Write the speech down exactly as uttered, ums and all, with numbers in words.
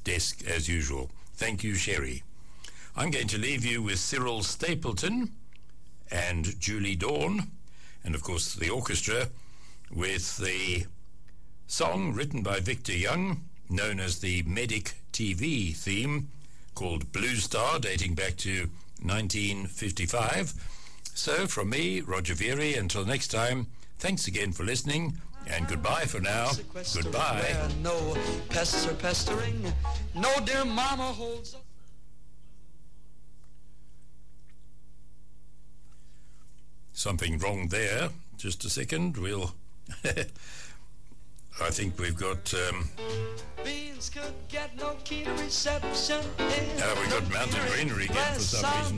desk as usual. Thank you, Sherry. I'm going to leave you with Cyril Stapleton and Julie Dawn, and of course the orchestra, with the song written by Victor Young, known as the Medic T V theme, called Blue Star, dating back to nineteen fifty-five. So from me, Roger Veary, until next time, thanks again for listening, and goodbye for now. Goodbye. No pests are pestering, no dear mama holds up. Something wrong there. Just a second. We'll... I think we've got... Um, Beans could get no key to reception. uh, we've got Mountain Greenery again for some reason.